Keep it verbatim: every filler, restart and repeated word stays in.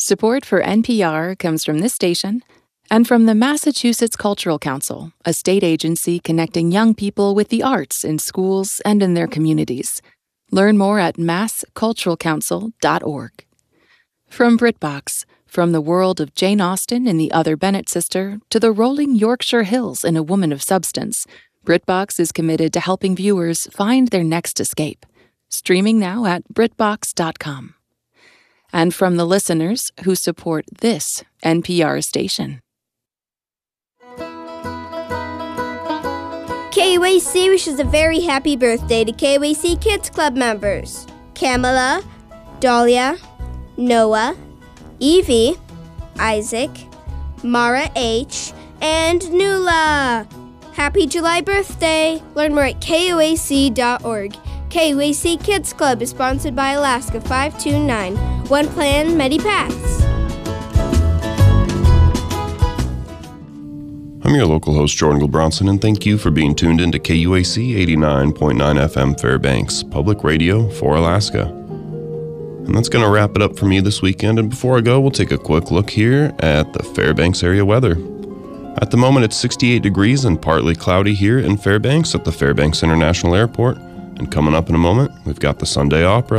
Support for N P R comes from this station and from the Massachusetts Cultural Council, a state agency connecting young people with the arts in schools and in their communities. Learn more at mass cultural council dot org. From BritBox, from the world of Jane Austen in The Other Bennet Sister to the rolling Yorkshire Hills in A Woman of Substance, BritBox is committed to helping viewers find their next escape. Streaming now at brit box dot com. And from the listeners who support this N P R station. K U A C wishes a very happy birthday to K U A C Kids Club members. Kamala, Dahlia, Noah, Evie, Isaac, Mara H., and Nula. Happy July birthday! Learn more at K U A C dot org. K U A C Kids Club is sponsored by Alaska five two nine. One plan, many paths. I'm your local host, Jordan Gilbronson, and thank you for being tuned into K U A C eighty-nine point nine F M Fairbanks, public radio for Alaska. And that's going to wrap it up for me this weekend, and before I go, we'll take a quick look here at the Fairbanks area weather. At the moment, it's sixty-eight degrees and partly cloudy here in Fairbanks at the Fairbanks International Airport. And coming up in a moment, we've got the Sunday Opera